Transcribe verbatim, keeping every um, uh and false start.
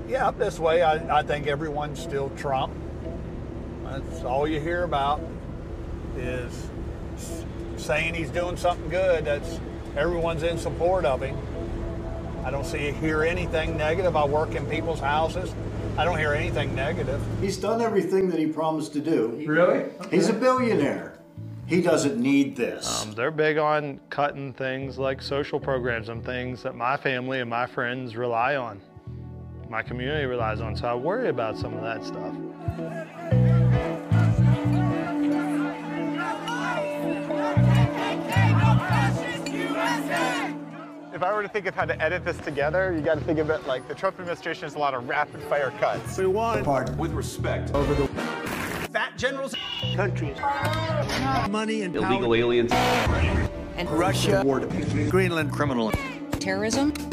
Yeah, up this way, I, I think everyone's still Trump. That's all you hear about is saying he's doing something good. That's everyone's in support of him. I don't see hear anything negative. I work in people's houses. I don't hear anything negative. He's done everything that he promised to do. Really? Okay. He's a billionaire. He doesn't need this. Um, they're big on cutting things like social programs and things that my family and my friends rely on. My community relies on, so I worry about some of that stuff. If I were to think of how to edit this together, you got to think of it like the Trump administration has a lot of rapid fire cuts. We want pardon with respect over the fat generals, countries, money and illegal power. aliens, and Russia, war, Greenland, criminal, terrorism.